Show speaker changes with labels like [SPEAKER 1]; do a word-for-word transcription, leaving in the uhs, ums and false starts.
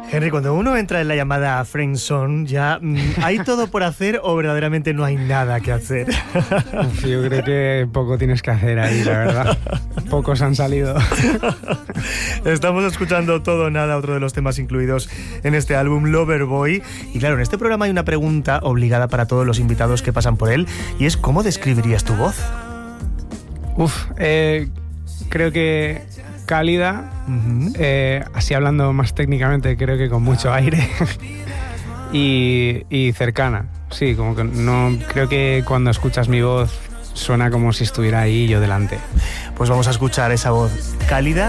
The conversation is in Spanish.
[SPEAKER 1] Henry, cuando uno entra en la llamada friendzone, ya mmm, ¿hay todo por hacer o verdaderamente no hay nada que hacer?
[SPEAKER 2] Uf, yo creo que poco tienes que hacer ahí, la verdad. Pocos han salido.
[SPEAKER 1] Estamos escuchando Todo o Nada, otro de los temas incluidos en este álbum Loverboy. Y claro, en este programa hay una pregunta obligada para todos los invitados que pasan por él, y es ¿cómo describirías tu voz?
[SPEAKER 2] Uf, eh, creo que cálida, uh-huh. eh, así hablando más técnicamente, creo que con mucho aire y, y cercana. Sí, como que no creo que cuando escuchas mi voz suena como si estuviera ahí yo delante.
[SPEAKER 1] Pues vamos a escuchar esa voz cálida